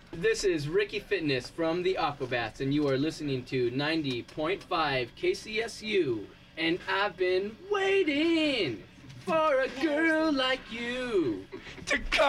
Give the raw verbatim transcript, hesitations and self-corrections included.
This is Ricky Fitness from the Aquabats, and you are listening to ninety point five K C S U. And I've been waiting for a girl like you To come.